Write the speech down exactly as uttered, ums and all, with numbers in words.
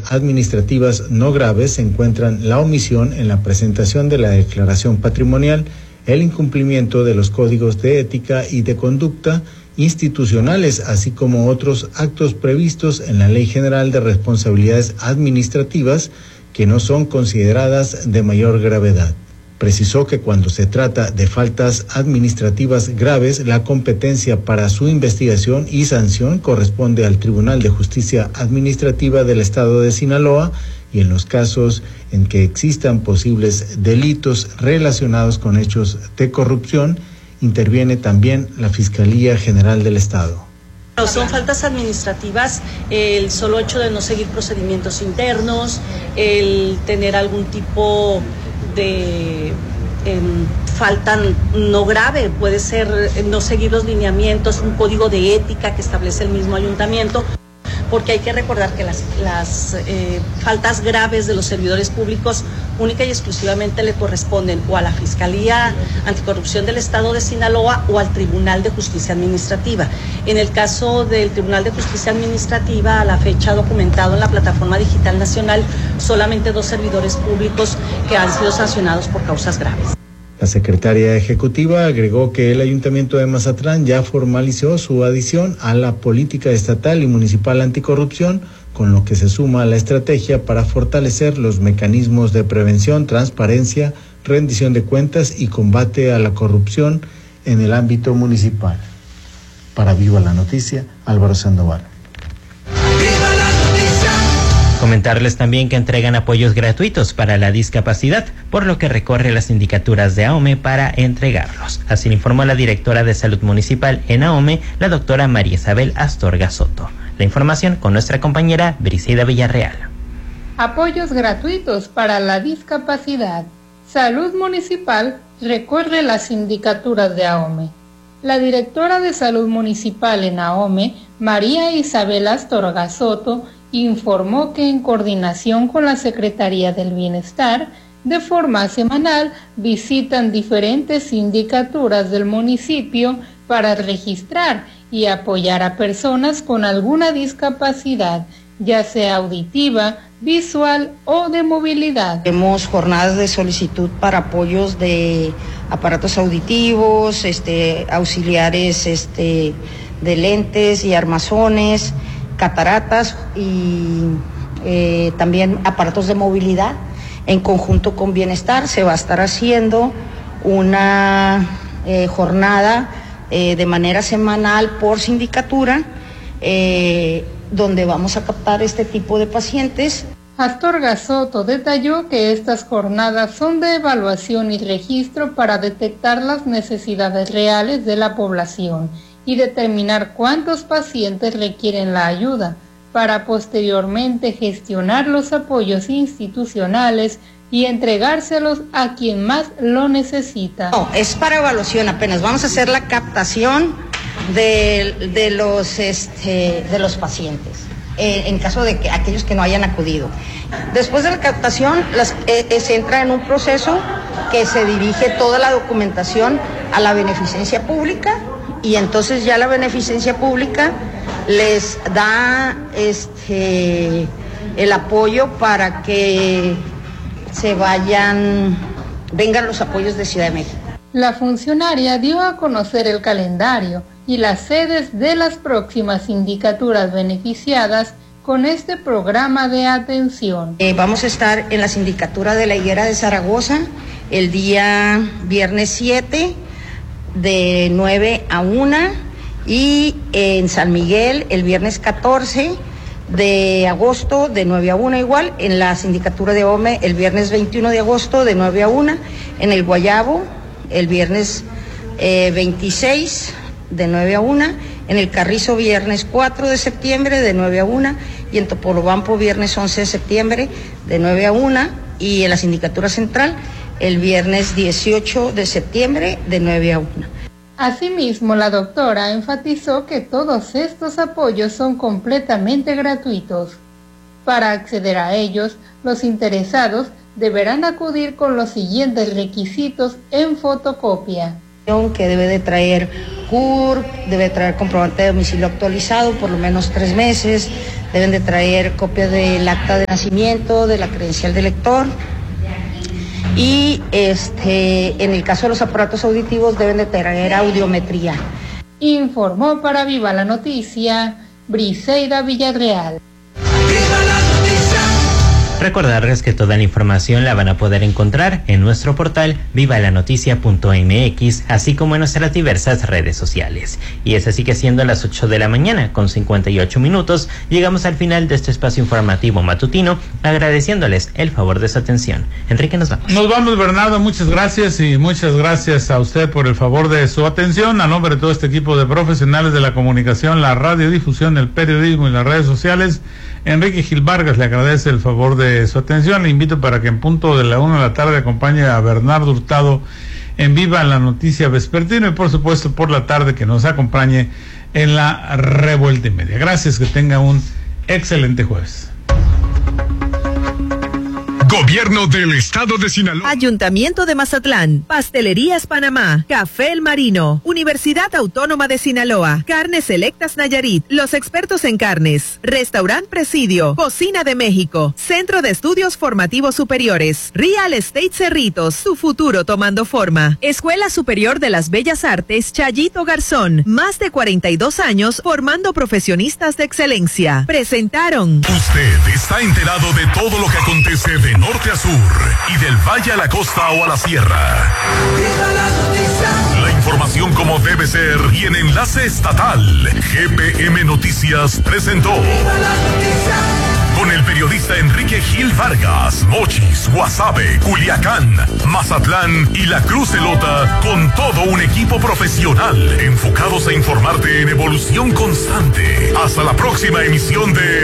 administrativas no graves se encuentran la omisión en la presentación de la declaración patrimonial, el incumplimiento de los códigos de ética y de conducta institucionales, así como otros actos previstos en la Ley General de Responsabilidades Administrativas que no son consideradas de mayor gravedad. Precisó que cuando se trata de faltas administrativas graves, la competencia para su investigación y sanción corresponde al Tribunal de Justicia Administrativa del Estado de Sinaloa, y en los casos en que existan posibles delitos relacionados con hechos de corrupción, interviene también la Fiscalía General del Estado. Son faltas administrativas el solo hecho de no seguir procedimientos internos, el tener algún tipo de eh, falta no grave, puede ser no seguir los lineamientos, un código de ética que establece el mismo ayuntamiento, porque hay que recordar que las, las eh, faltas graves de los servidores públicos única y exclusivamente le corresponden o a la Fiscalía Anticorrupción del Estado de Sinaloa o al Tribunal de Justicia Administrativa. En el caso del Tribunal de Justicia Administrativa, a la fecha documentado en la Plataforma Digital Nacional, solamente dos servidores públicos que han sido sancionados por causas graves. La secretaria ejecutiva agregó que el Ayuntamiento de Mazatlán ya formalizó su adición a la política estatal y municipal anticorrupción, con lo que se suma a la estrategia para fortalecer los mecanismos de prevención, transparencia, rendición de cuentas y combate a la corrupción en el ámbito municipal. Para Viva la Noticia, Álvaro Sandoval. Comentarles también que entregan apoyos gratuitos para la discapacidad, por lo que recorre las sindicaturas de AOME para entregarlos. Así lo informó la directora de Salud Municipal en AOME, la doctora María Isabel Astorga Soto. La información con nuestra compañera Briseida Villarreal. Apoyos gratuitos para la discapacidad. Salud Municipal recorre las sindicaturas de AOME. La directora de Salud Municipal en AOME, María Isabel Astorga Soto, informó que en coordinación con la Secretaría del Bienestar, de forma semanal visitan diferentes sindicaturas del municipio para registrar y apoyar a personas con alguna discapacidad, ya sea auditiva, visual o de movilidad. Tenemos jornadas de solicitud para apoyos de aparatos auditivos, este, auxiliares este, de lentes y armazones, cataratas y eh, también aparatos de movilidad. En conjunto con Bienestar se va a estar haciendo una eh, jornada eh, de manera semanal por sindicatura, eh, donde vamos a captar este tipo de pacientes. Astorga Soto detalló que estas jornadas son de evaluación y registro para detectar las necesidades reales de la población y determinar cuántos pacientes requieren la ayuda, para posteriormente gestionar los apoyos institucionales y entregárselos a quien más lo necesita. No, es para evaluación apenas. Vamos a hacer la captación de, de, los, este, de los pacientes, eh, en caso de que aquellos que no hayan acudido. Después de la captación, las, eh, se entra en un proceso que se dirige toda la documentación a la beneficencia pública, y entonces ya la beneficencia pública les da este el apoyo para que se vayan, vengan los apoyos de Ciudad de México. La funcionaria dio a conocer el calendario y las sedes de las próximas sindicaturas beneficiadas con este programa de atención. Eh, vamos a estar en la sindicatura de la Higuera de Zaragoza el día viernes siete, de nueve a una, y en San Miguel el viernes catorce de agosto de nueve a una igual, en la sindicatura de AOME el viernes veintiuno de agosto de nueve a una, en el Guayabo el viernes eh, veintiséis de nueve a una, en el Carrizo viernes cuatro de septiembre de nueve a una, y en Topolobampo viernes once de septiembre de nueve a una, y en la sindicatura central el viernes dieciocho de septiembre de nueve a una. Asimismo, la doctora enfatizó que todos estos apoyos son completamente gratuitos. Para acceder a ellos, los interesados deberán acudir con los siguientes requisitos en fotocopia. Que debe de traer C U R P, debe traer comprobante de domicilio actualizado por lo menos tres meses, deben de traer copia del acta de nacimiento, de la credencial de lector. Y este, en el caso de los aparatos auditivos deben de traer audiometría. Informó para Viva la Noticia, Briseida Villarreal. Recordarles que toda la información la van a poder encontrar en nuestro portal viva la noticia punto m x, así como en nuestras diversas redes sociales. Y es así que siendo las ocho de la mañana con cincuenta y ocho minutos, llegamos al final de este espacio informativo matutino, agradeciéndoles el favor de su atención. Enrique, nos vamos. Nos vamos, Bernardo, muchas gracias y muchas gracias a usted por el favor de su atención. A nombre de todo este equipo de profesionales de la comunicación, la radiodifusión, el periodismo y las redes sociales, Enrique Gil Vargas le agradece el favor de su atención. Le invito para que en punto de la una de la tarde acompañe a Bernardo Hurtado en Viva la Noticia Vespertino y por supuesto por la tarde que nos acompañe en la Revuelta y Media. Gracias, que tenga un excelente jueves. Gobierno del Estado de Sinaloa. Ayuntamiento de Mazatlán. Pastelerías Panamá. Café El Marino. Universidad Autónoma de Sinaloa. Carnes Selectas Nayarit. Los expertos en carnes. Restaurant Presidio. Cocina de México. Centro de Estudios Formativos Superiores. Real Estate Cerritos. Su futuro tomando forma. Escuela Superior de las Bellas Artes Chayito Garzón. Más de cuarenta y dos años formando profesionistas de excelencia. Presentaron. Usted está enterado de todo lo que acontece de norte a sur y del valle a la costa o a la sierra. La información como debe ser y en enlace estatal. G P M Noticias presentó. Con el periodista Enrique Gil Vargas, Mochis, Guasave, Culiacán, Mazatlán y la Cruz Elota, con todo un equipo profesional enfocados a informarte en evolución constante. Hasta la próxima emisión de